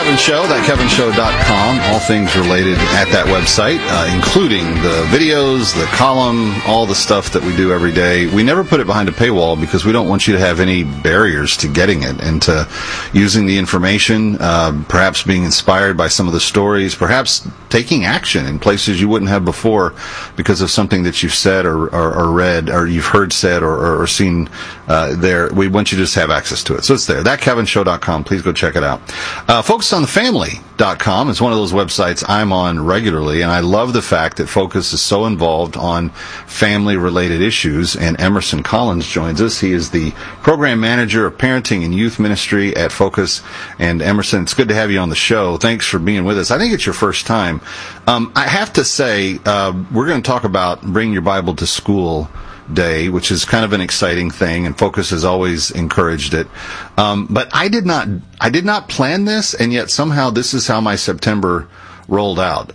Kevin Show, thatkevinshow.com. All things related at that website, including the videos, the column, all the stuff that we do every day. We never put it behind a paywall because we don't want you to have any barriers to getting it and to using the information, perhaps being inspired by some of the stories, perhaps taking action in places you wouldn't have before because of something that you've said or read or you've heard said or seen there. We want you to just have access to it. So it's there. Thatkevinshow.com. Please go check it out. FocusOnTheFamily.com is one of those websites I'm on regularly, and I love the fact that Focus is so involved on family-related issues, and Emerson Collins joins us. He is the Program Manager of Parenting and Youth Ministry at Focus. And Emerson, it's good to have you on the show. Thanks for being with us. I think it's your first time. I have to say, we're going to talk about Bring Your Bible to School Day, which is kind of an exciting thing, and Focus has always encouraged it. But I did not plan this, and yet somehow this is how my September rolled out.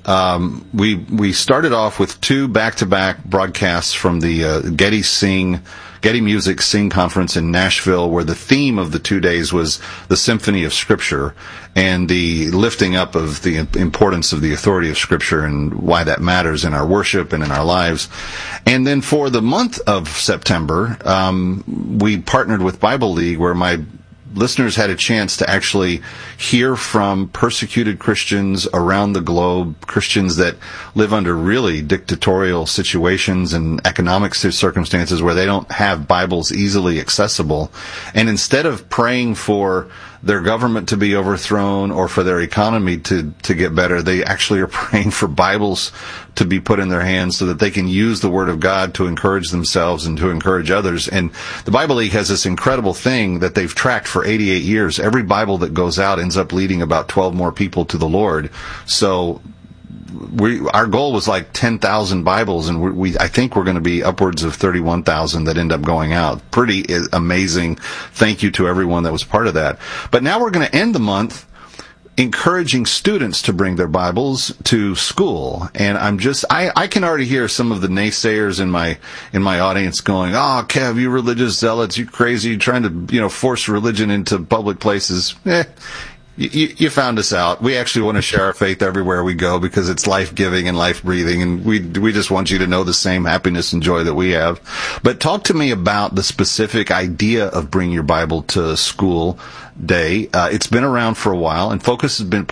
We started off with 2 back-to-back broadcasts from the Getty Music Sing Conference in Nashville, where the theme of the 2 days was the Symphony of Scripture and the lifting up of the importance of the authority of Scripture and why that matters in our worship and in our lives. And then for the month of September, we partnered with Bible League, where my listeners had a chance to actually hear from persecuted Christians around the globe, Christians that live under really dictatorial situations and economic circumstances where they don't have Bibles easily accessible. And instead of praying for their government to be overthrown or for their economy to get better, they actually are praying for Bibles to be put in their hands so that they can use the Word of God to encourage themselves and to encourage others. And the Bible League has this incredible thing that they've tracked for 88 years. Every Bible that goes out ends up leading about 12 more people to the Lord. So our goal was like 10,000 Bibles, and I think we're going to be upwards of 31,000 that end up going out. Pretty amazing. Thank you to everyone that was part of that. But now we're going to end the month encouraging students to bring their Bibles to school. And I can already hear some of the naysayers in my audience going, "Oh, Kev, you religious zealots, you crazy, you're trying to, force religion into public places." You found us out. We actually want to share our faith everywhere we go because it's life-giving and life-breathing, and we just want you to know the same happiness and joy that we have. But talk to me about the specific idea of Bring Your Bible to School Day. It's been around for a while, and Focus has been